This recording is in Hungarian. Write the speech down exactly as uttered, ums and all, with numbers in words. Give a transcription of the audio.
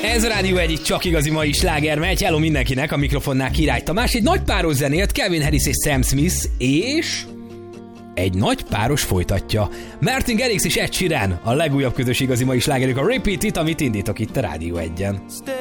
Ez a Rádió egy csak igazi mai sláger megy. Hello mindenkinek, a mikrofonnál Király Tamás. Egy nagy páros zenélt, Calvin Harris és Sam Smith, és egy nagy páros folytatja. Martin Garrix és Ed Sheeran, a legújabb közös igazi mai slágerük, a Repeat It, amit indítok itt a Rádió egyen.